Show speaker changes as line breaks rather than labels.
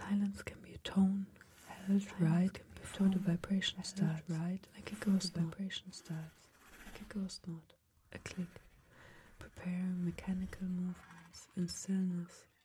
Silence can be a tone held right before the vibration starts, right like a ghost note, a click. Prepare mechanical movements in stillness